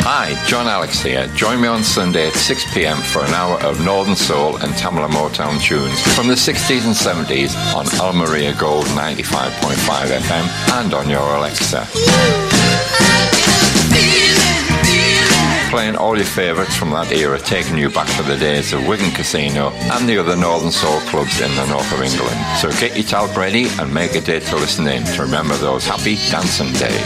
Hi, John Alex here. Join me on Sunday at 6 p.m. for an hour of Northern Soul and Tamla Motown tunes from the 60s and 70s on Almeria Gold 95.5 FM and on your Alexa. Playing all your favourites from that era, taking you back to the days of Wigan Casino and the other Northern Soul clubs in the north of England. So get your talc ready and make a date to listen in to remember those happy dancing days.